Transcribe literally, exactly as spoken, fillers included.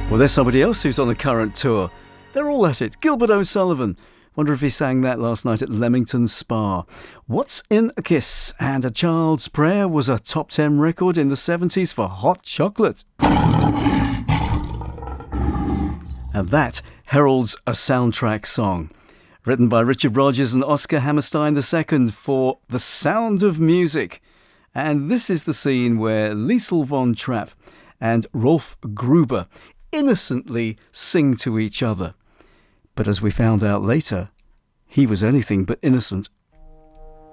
Well, there's somebody else who's on the current tour. They're all at it. Gilbert O'Sullivan. Wonder if he sang that last night at Leamington Spa. What's in a Kiss and A Child's Prayer was a top ten record in the seventies for hot chocolate. And that heralds a soundtrack song, written by Richard Rodgers and Oscar Hammerstein the Second for The Sound of Music. And this is the scene where Liesl von Trapp and Rolf Gruber innocently sing to each other. But as we found out later, he was anything but innocent